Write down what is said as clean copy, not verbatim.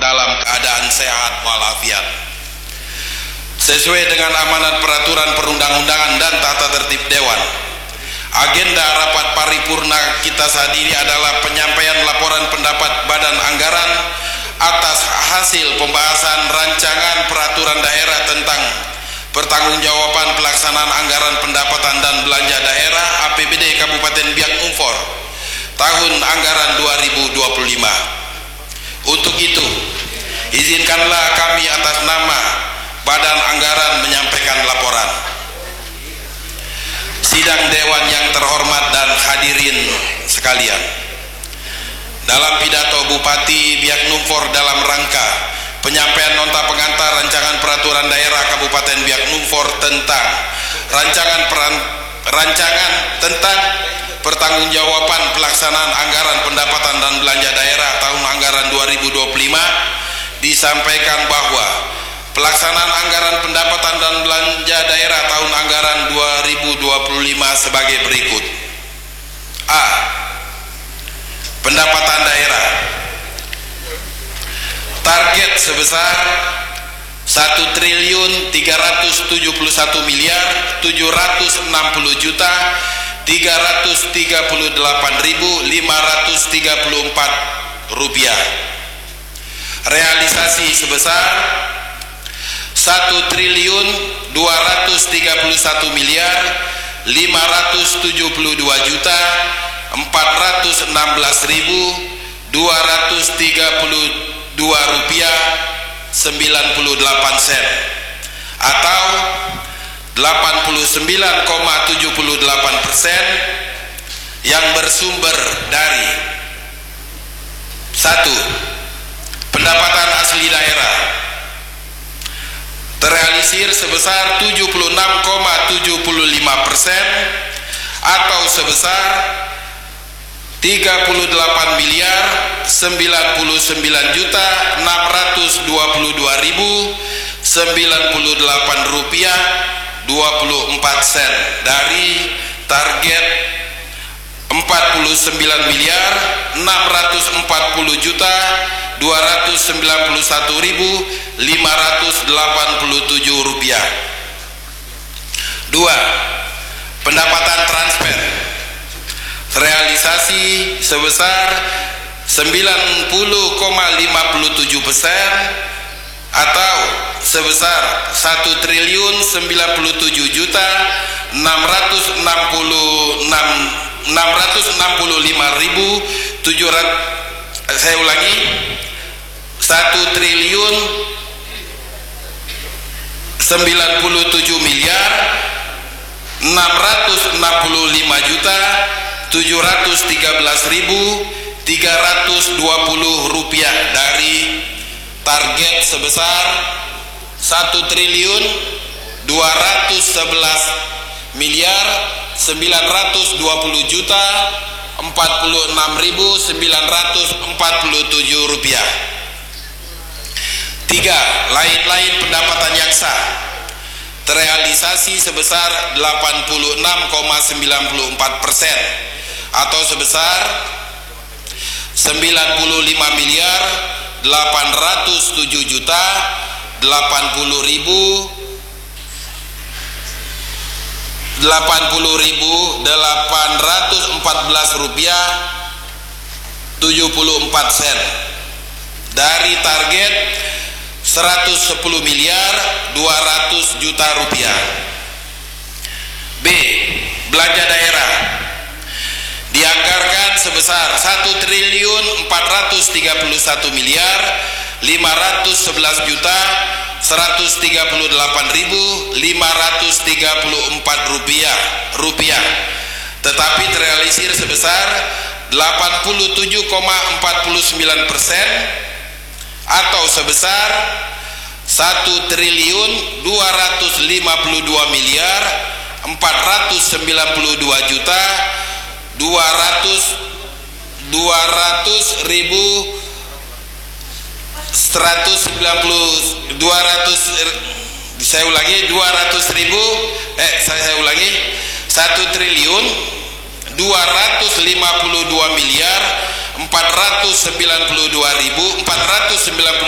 dalam keadaan sehat walafiat. Sesuai dengan amanat peraturan perundang-undangan dan tata tertib Dewan, agenda rapat paripurna kita saat ini adalah penyampaian laporan pendapat Badan Anggaran atas hasil pembahasan rancangan peraturan daerah tentang pertanggungjawaban pelaksanaan anggaran pendapatan dan belanja daerah APBD Kabupaten Biak Numfor tahun anggaran 2025. Untuk itu, izinkanlah kami atas nama Badan Anggaran menyampaikan laporan. Sidang Dewan yang terhormat dan hadirin sekalian, dalam pidato Bupati Biak Numfor dalam rangka penyampaian nota pengantar rancangan peraturan daerah Kabupaten Biak Numfor tentang rancangan tentang pertanggungjawaban pelaksanaan anggaran pendapatan dan belanja daerah tahun anggaran 2025, disampaikan bahwa pelaksanaan anggaran pendapatan dan belanja daerah tahun anggaran 2025 sebagai berikut. A. Pendapatan daerah. Target sebesar 1.371.338.534 rupiah. Realisasi sebesar 1.231.532.416.232 rupiah 98 sen atau 89,78% yang bersumber dari 1. Pendapatan asli daerah terrealisir sebesar 76,75% atau sebesar 38.099.622.098 rupiah 24 sen dari target 49.641.291.587 rupiah. 2. Pendapatan transfer realisasi sebesar 90,57% atau sebesar 1.996.665.700. Saya ulangi, 1.965.713.320 rupiah dari target sebesar 1.211.920.046.947 rupiah. 3. Lain-lain pendapatan yang sah terrealisasi sebesar 86,94% atau sebesar 90.580.814 rupiah 74 sen dari target 110.200.000.000 rupiah. B. Belanja daerah dianggarkan sebesar 1.411.138.534 rupiah, tetapi terrealisir sebesar 87,49% atau sebesar 1.252.492.490